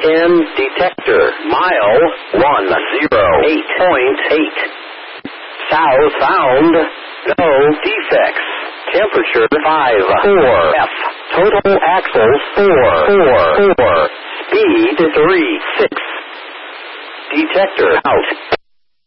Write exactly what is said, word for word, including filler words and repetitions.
ten detector. Mile one zero eight point eight. South found. No defects. Temperature five four F. Total axles four four four. Speed three six. Detector out.